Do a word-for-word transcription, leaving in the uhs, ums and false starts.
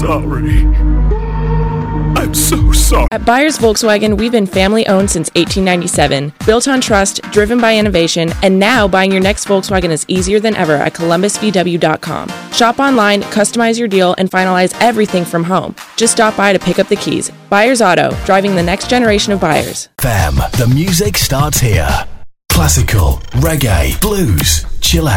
sorry. I'm so sorry. At Byers Volkswagen, we've been family-owned since eighteen ninety-seven, built on trust, driven by innovation, and now buying your next Volkswagen is easier than ever at columbus v w dot com. Shop online, customize your deal, and finalize everything from home. Just stop by to pick up the keys. Byers Auto, driving the next generation of buyers. Fam, the music starts here. Classical, reggae, blues, chill out.